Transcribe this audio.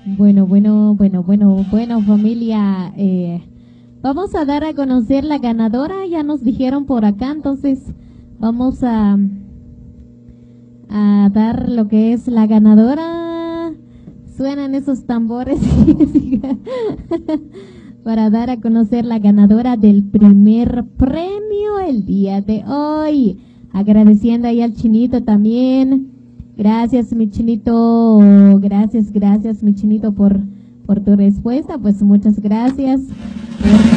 Bueno, familia. Vamos a dar a conocer la ganadora. Ya nos dijeron por acá, entonces vamos a dar lo que es la ganadora. Suenan esos tambores para dar a conocer la ganadora del primer premio el día de hoy. Agradeciendo ahí al Chinito también. Gracias, mi Chinito. Gracias, mi Chinito, por tu respuesta. Pues muchas gracias.